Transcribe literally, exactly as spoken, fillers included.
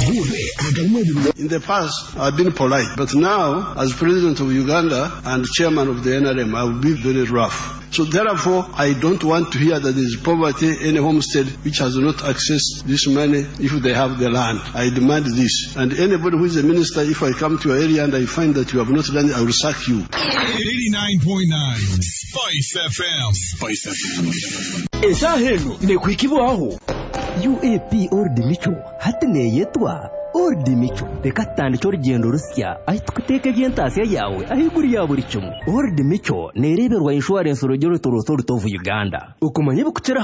In the past, I've been polite, but now, as president of Uganda and chairman of the N R M, I will be very rough. So therefore, I don't want to hear that there is poverty in a homestead which has not accessed this money if they have the land. I demand this. And anybody who is a minister, if I come to your area and I find that you have not done it, I will sack you. eighty-nine point nine Spice F M. Spice F M. Esahelu nekwikibaho. U A P Old Micho hatne yetwa Old Micho bekatandi cyo rugendo rusya ahitwiteke byentasiya yawe ahiguri ya buri cyumu. Old Micho nereberwa insurance urugero toroto rutovu Uganda ukumanye bukira